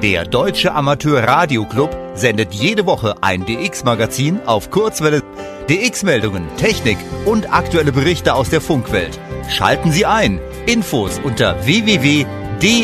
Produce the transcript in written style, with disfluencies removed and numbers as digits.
Der Deutsche Amateur Radio Club sendet jede Woche ein DX-Magazin auf Kurzwelle. DX-Meldungen, Technik und aktuelle Berichte aus der Funkwelt. Schalten Sie ein. Infos unter www.dx-magazin.de